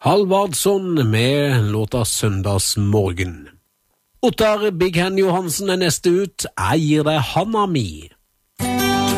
Halvardsson med låta Søndagsmorgen. Ottar Big Hen Johansen er neste ut. Jeg gir deg handa mi.